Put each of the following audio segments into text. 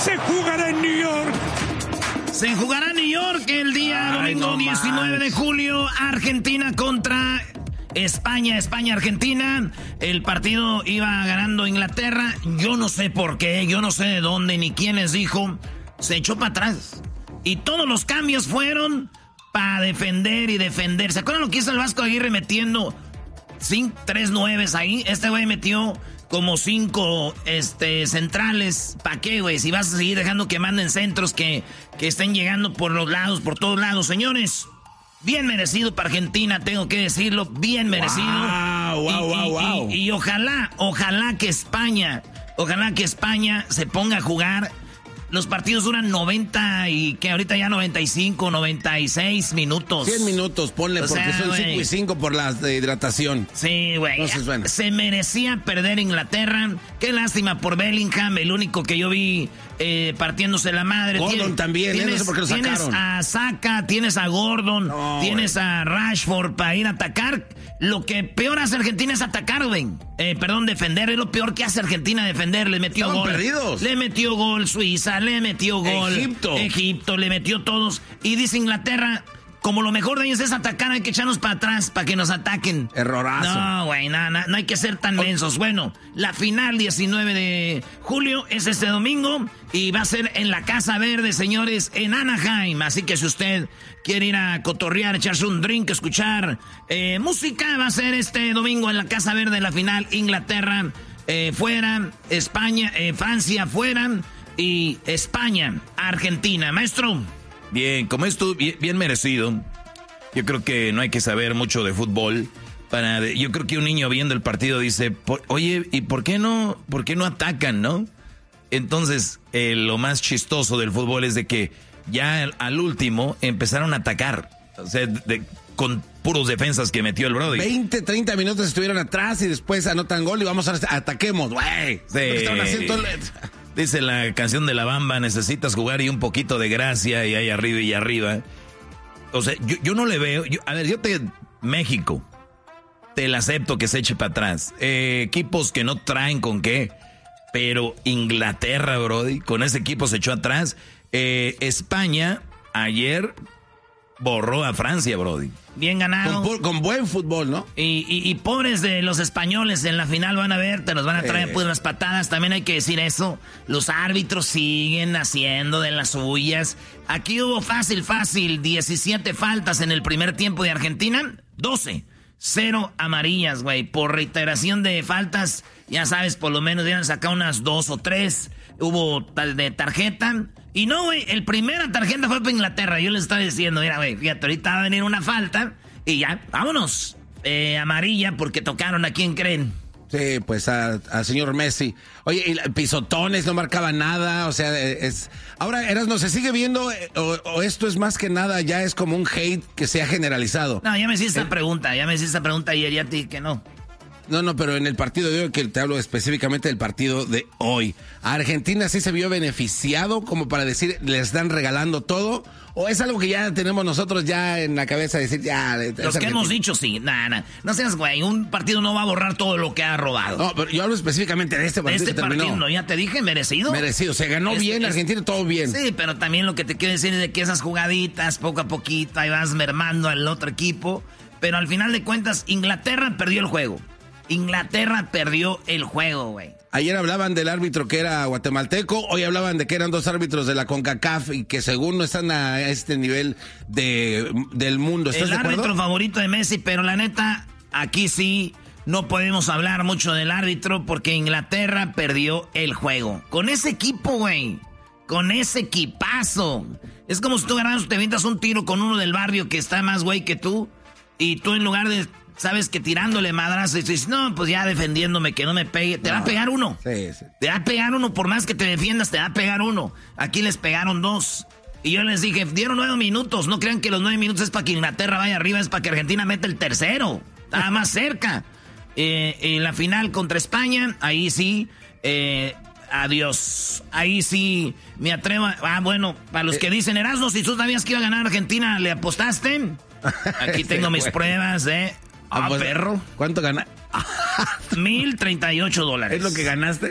se jugará en New York. Se jugará en New York el día domingo 19 de julio. Argentina contra España. España-Argentina. El partido iba ganando Inglaterra. Yo no sé por qué, yo no sé de dónde ni quién les dijo. Se echó para atrás. Y todos los cambios fueron para defender y defender. ¿Se acuerdan lo que hizo el Vasco Aguirre metiendo 3 nueves ahí? Este güey metió como 5 centrales. ¿Para qué, güey? Si vas a seguir dejando que manden centros que estén llegando por los lados, por todos lados. Señores, bien merecido para Argentina, tengo que decirlo. Bien merecido. Wow. Y ojalá que España se ponga a jugar. Los partidos duran 90 y que ahorita ya 95, 96 minutos. 100 minutos, ponle, porque son 5 y 5 por la hidratación. Sí, güey. Entonces, bueno. Se merecía perder Inglaterra. Qué lástima por Bellingham, el único que yo vi partiéndose la madre. Gordon también, no sé por qué lo sacaron. Tienes a Saka, tienes a Gordon, tienes a Rashford para ir a atacar. Lo que peor hace Argentina es atacar, güey. Defender. Es lo peor que hace Argentina, defender. Le metió Estaban gol. perdidos. Le metió gol Suiza, le metió gol Egipto, le metió todos. Y dice Inglaterra, como lo mejor de ellos es atacar, hay que echarnos para atrás para que nos ataquen. Errorazo. No, güey, no hay que ser tan mensos. Bueno, la final 19 de julio es este domingo y va a ser en la Casa Verde, señores, en Anaheim. Así que si usted quiere ir a cotorrear, echarse un drink, escuchar música, va a ser este domingo en la Casa Verde la final. Inglaterra fuera, España, Francia fuera y España, Argentina. Maestro. Bien, como esto bien merecido. Yo creo que no hay que saber mucho de fútbol. Yo creo que un niño viendo el partido dice, oye, ¿y por qué no atacan, no? Entonces, lo más chistoso del fútbol es de que ya al último empezaron a atacar. O sea, con puros defensas que metió el Brody. 20, 30 minutos estuvieron atrás y después anotan gol y vamos a ataquemos, güey. Sí. Dice la canción de La Bamba, necesitas jugar y un poquito de gracia y ahí arriba y arriba. O sea, yo no le veo... México, te la acepto que se eche para atrás. Equipos que no traen con qué. Pero Inglaterra, Brody, con ese equipo se echó atrás. España ayer borró a Francia, Brody. Bien ganado. Con buen fútbol, ¿no? Y pobres de los españoles en la final van a ver, te los van a traer pues las patadas. También hay que decir eso. Los árbitros siguen haciendo de las suyas. Aquí hubo fácil, 17 faltas en el primer tiempo de Argentina. 12. 0 amarillas, güey. Por reiteración de faltas, ya sabes, por lo menos deben sacar unas 2 o 3. Hubo de tarjeta. Y no, güey, el primera tarjeta fue para Inglaterra. Yo les estaba diciendo, mira, güey, fíjate, ahorita va a venir una falta. Y ya, vámonos. Amarilla porque tocaron a quién creen. Sí, pues al señor Messi. Oye, y pisotones, no marcaba nada, o sea, Ahora, Erasmo, ¿se sigue viendo o esto es más que nada, ya es como un hate que se ha generalizado? No, ya me hiciste esta pregunta ayer, ya te dije que no. No, pero en el partido de hoy, que te hablo específicamente del partido de hoy, ¿a Argentina sí se vio beneficiado como para decir, le están regalando todo? ¿O es algo que ya tenemos nosotros ya en la cabeza de decir, ya... Los que hemos dicho, sí, no seas güey, un partido no va a borrar todo lo que ha robado. No, pero yo hablo específicamente de este partido. De este partido, no, ya te dije, merecido. Merecido, se ganó bien, Argentina todo bien. Sí, pero también lo que te quiero decir es de que esas jugaditas, poco a poquito, ahí vas mermando al otro equipo, pero al final de cuentas, Inglaterra perdió el juego. Güey. Ayer hablaban del árbitro que era guatemalteco, hoy hablaban de que eran 2 árbitros de la CONCACAF y que según no están a este nivel del mundo. ¿Estás de acuerdo? El árbitro favorito de Messi, pero la neta, aquí sí no podemos hablar mucho del árbitro porque Inglaterra perdió el juego. Con ese equipo, güey. Con ese equipazo. Es como si tú ganas, te avientas un tiro con uno del barrio que está más güey que tú y tú en lugar de... Sabes que tirándole madrazo y dices, no, pues ya defendiéndome que no me pegue. Te va a pegar uno. Sí. Te va a pegar uno, por más que te defiendas, te va a pegar uno. Aquí les pegaron 2. Y yo les dije, dieron 9 minutos. No crean que los 9 minutos es para que Inglaterra vaya arriba, es para que Argentina meta el tercero. Estaba más cerca. En la final contra España, ahí sí, adiós. Ahí sí me atrevo. Bueno, para los que dicen, Erasmo, si tú sabías que iba a ganar Argentina, ¿le apostaste? Aquí tengo mis pruebas, pues, perro. ¿Cuánto ganaste? $1,038. ¿Es lo que ganaste?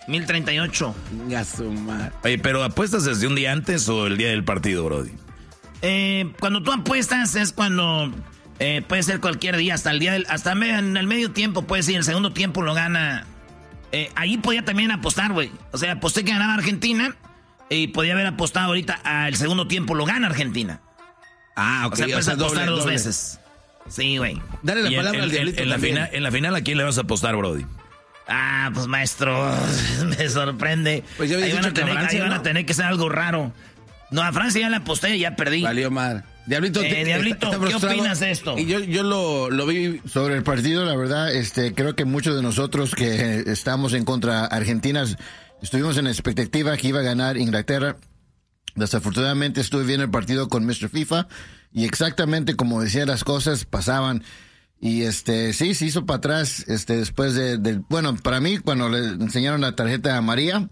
1038. Oye, pero ¿apuestas desde un día antes o el día del partido, brody? Cuando tú apuestas es cuando puede ser cualquier día, hasta el día en el medio tiempo, puede ser, el segundo tiempo lo gana. Ahí podía también apostar, güey. O sea, aposté que ganaba Argentina y podía haber apostado ahorita al segundo tiempo lo gana Argentina. Ah, ok. O sea, puedes apostar doble. dos veces. Sí, güey. Dale la palabra al diablito también. En la final, ¿a quién le vas a apostar, brody? Ah, pues maestro, me sorprende. Pues ya ahí van a tener que ser algo raro. No, a Francia ya la aposté y ya perdí. Valió madre. Diablito, Diablito, ¿qué opinas de esto? Y yo lo vi sobre el partido, la verdad, creo que muchos de nosotros que estamos en contra Argentina estuvimos en la expectativa que iba a ganar Inglaterra. Desafortunadamente estuve viendo el partido con Mr. FIFA y exactamente como decía las cosas pasaban. Y sí, se hizo para atrás después bueno, para mí cuando le enseñaron la tarjeta a María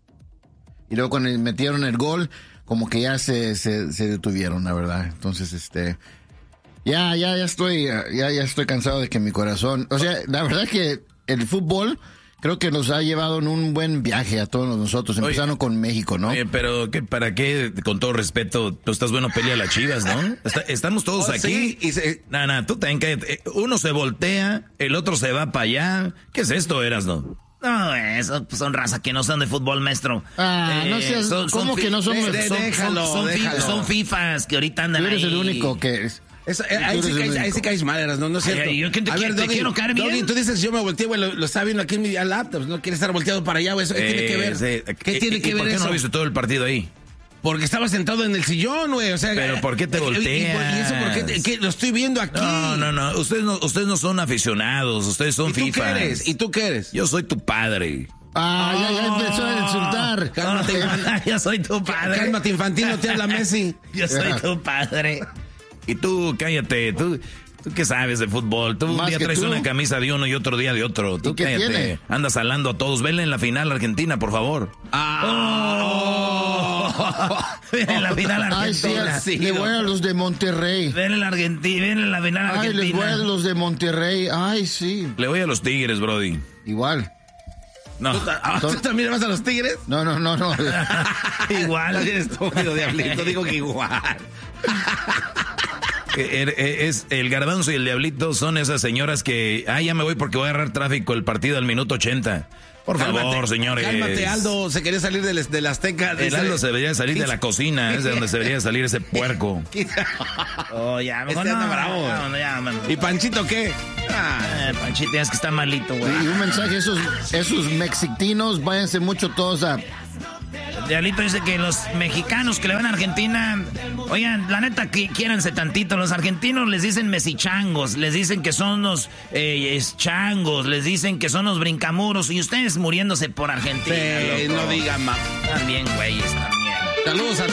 y luego cuando metieron el gol, como que ya se detuvieron, la verdad. Entonces, ya estoy cansado de que mi corazón, o sea, la verdad que el fútbol creo que nos ha llevado en un buen viaje a todos nosotros, empezando con México, ¿no? Oye, pero ¿para qué? Con todo respeto, tú estás bueno, pelea a las Chivas, ¿no? Estamos todos aquí. Sí, No, tú también que uno se voltea, el otro se va para allá. ¿Qué es esto, Erasno? No, eso son raza que no son de fútbol, maestro. No seas, ¿cómo que no somos? Son FIFAs que ahorita andan ahí. Tú eres el único que es. Ahí sí caes mal, no es cierto. Yo te quiero caer bien. Doggy, tú dices, yo me volteé, güey, lo estaba viendo aquí en mi laptop, no quiere estar volteado para allá, güey, ¿eso qué tiene que ver? Sí. ¿Qué tiene que ver ¿Por qué eso? no viste todo el partido ahí? Porque estaba sentado en el sillón, güey, o sea... ¿Pero por qué te volteas? ¿Y eso por qué? ¿Qué? Lo estoy viendo aquí. No, ustedes no son aficionados, ustedes son FIFAs. ¿Y tú qué eres? Yo soy tu padre. Ya empezó a insultar. Cálmate, yo soy tu padre. Cálmate, Infantino, te habla Messi. Yo soy tu padre. Y tú, cállate, tú qué sabes de fútbol. Tú un día traes una camisa de uno y otro día de otro. Tú cállate. ¿Tiene? Andas hablando a todos. Venle en la final Argentina, por favor. Ven en la final Argentina. Sí, le voy a los de Monterrey. Ven en la final Argentina. Les voy a los de Monterrey. Sí. Le voy a los Tigres, brody. Igual. No. ¿Tú también vas a los Tigres? No. Igual. Eres estúpido, diablito. Digo que igual. Es el Garbanzo y el Diablito son esas señoras que ya me voy porque voy a agarrar tráfico el partido al minuto 80. Por favor, señores. Cálmate, Aldo, se quería salir del Azteca. El Aldo se debería salir de la cocina, es de donde se debería salir ese puerco. Ya, mejor anda bravo. ¿Y Panchito qué? Panchito es que está malito, güey. Y un mensaje, esos mexicanos, váyanse mucho todos a... Diablito dice que los mexicanos que le van a Argentina, oigan, la neta, que quiéranse tantito. Los argentinos les dicen mesichangos, les dicen que son los changos, les dicen que son los brincamuros, y ustedes muriéndose por Argentina. No digan más. También, güeyes, también. Saludos a